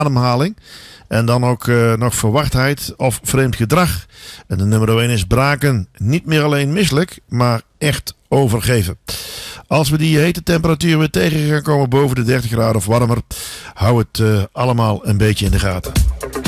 ademhaling. En dan ook nog verwardheid of vreemd gedrag. En de nummer 1 is braken. Niet meer alleen misselijk, maar echt overgeven. Als we die hete temperatuur weer tegen gaan komen boven de 30 graden of warmer, hou het allemaal een beetje in de gaten.